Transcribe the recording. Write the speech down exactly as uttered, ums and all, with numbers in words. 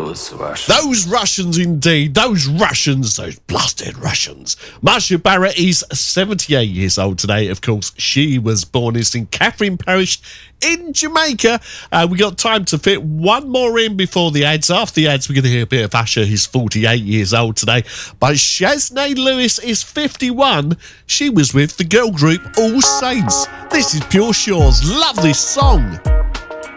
Those Russians. Those Russians indeed. Those Russians. Those blasted Russians. Marcia Barrett is seventy-eight years old today. Of course, she was born in Saint Catherine Parish in Jamaica. Uh, we got time to fit one more in before the ads. After the ads, we're going to hear a bit of Usher, who's forty-eight years old today. But Shaznay Lewis is fifty-one. She was with the girl group All Saints. This is Pure Shores. Love this song.